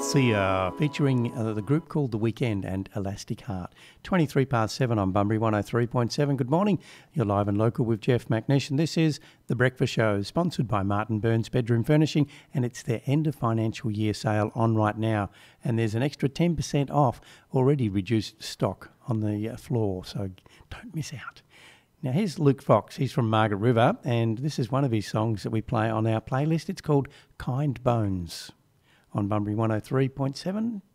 Sia, featuring the group called The Weekend and Elastic Heart. 23 past 7 on Bunbury 103.7. Good morning. You're live and local with Jeff McNish, and this is The Breakfast Show, sponsored by Martin Burns Bedroom Furnishing, and it's their end of financial year sale on right now. And there's an extra 10% off, already reduced stock on the floor, so don't miss out. Now, here's Luke Fox. He's from Margaret River, and this is one of his songs that we play on our playlist. It's called Kind Bones on Bunbury 103.7.